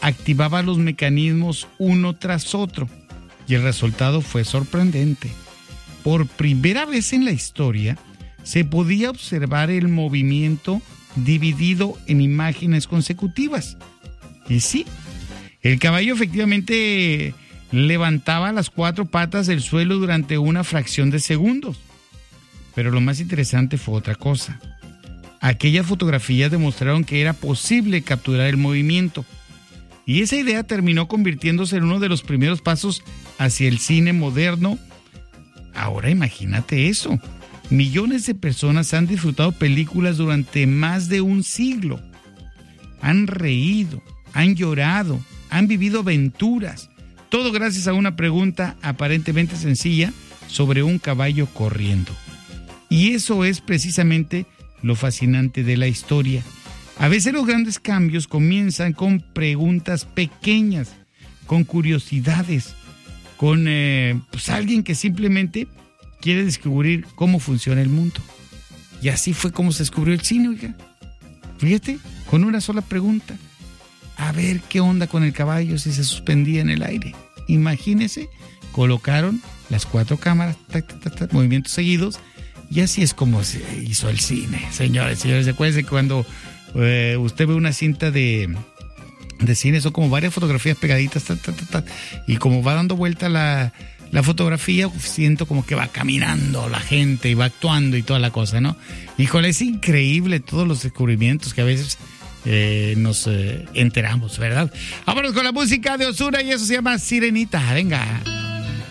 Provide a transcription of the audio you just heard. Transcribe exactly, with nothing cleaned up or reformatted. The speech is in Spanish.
activaba los mecanismos uno tras otro y el resultado fue sorprendente. Por primera vez en la historia se podía observar el movimiento dividido en imágenes consecutivas. Y sí, el caballo efectivamente levantaba las cuatro patas del suelo durante una fracción de segundos. Pero lo más interesante fue otra cosa. Aquellas fotografías demostraron que era posible capturar el movimiento. Y esa idea terminó convirtiéndose en uno de los primeros pasos hacia el cine moderno. Ahora imagínate eso. Millones de personas han disfrutado películas durante más de un siglo. Han reído, han llorado, han vivido aventuras. Todo gracias a una pregunta aparentemente sencilla sobre un caballo corriendo. Y eso es precisamente lo fascinante de la historia. A veces los grandes cambios comienzan con preguntas pequeñas, con curiosidades, con eh, pues alguien que simplemente quiere descubrir cómo funciona el mundo. Y así fue como se descubrió el cine, oiga. Fíjate, con una sola pregunta. A ver qué onda con el caballo si se suspendía en el aire. Imagínese, colocaron las cuatro cámaras, tac, tac, tac, tac, movimientos seguidos, y así es como se hizo el cine. Señores, señores, acuérdense que cuando eh, usted ve una cinta de, de cine, son como varias fotografías pegaditas, tac, tac, tac, tac, y como va dando vuelta la, la fotografía, siento como que va caminando la gente y va actuando y toda la cosa, ¿no? Híjole, es increíble todos los descubrimientos que a veces eh, nos eh, enteramos, ¿verdad? Vámonos con la música de Ozuna y eso se llama Sirenita. Venga.